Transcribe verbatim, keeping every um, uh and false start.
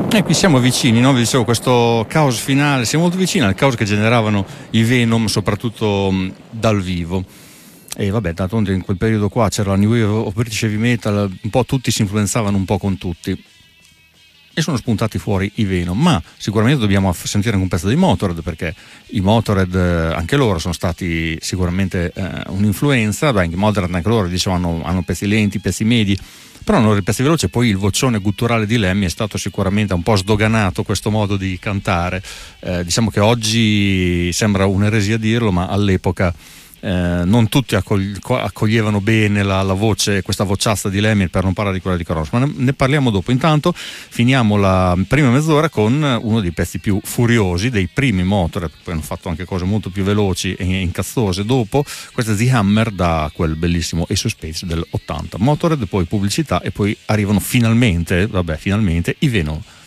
E qui siamo vicini, no? Vi dicevo, questo caos finale, siamo molto vicini al caos che generavano i Venom, soprattutto mh, dal vivo. E vabbè, d'altronde in quel periodo qua c'era la New Wave of British Heavy Metal, un po' tutti si influenzavano un po' con tutti. E sono spuntati fuori i Venom, ma sicuramente dobbiamo sentire anche un pezzo dei Motörhead, perché i Motörhead anche loro sono stati sicuramente eh, un'influenza. Beh, i Motörhead anche loro diciamo hanno, hanno pezzi lenti, pezzi medi, però hanno i pezzi veloci. Poi il vocione gutturale di Lemmy è stato sicuramente un po' sdoganato, questo modo di cantare. Eh, diciamo che oggi sembra un'eresia dirlo, ma all'epoca Eh, non tutti accogli- accoglievano bene la, la voce, questa vociazza di Lemmy, per non parlare di quella di Cross, ma ne, ne parliamo dopo. Intanto finiamo la prima mezz'ora con uno dei pezzi più furiosi dei primi Motörhead, poi hanno fatto anche cose molto più veloci e incazzose dopo. Questa è The Hammer, da quel bellissimo Ace of Spades dell'ottanta. Motörhead, poi pubblicità, e poi arrivano finalmente, vabbè finalmente, i Venom.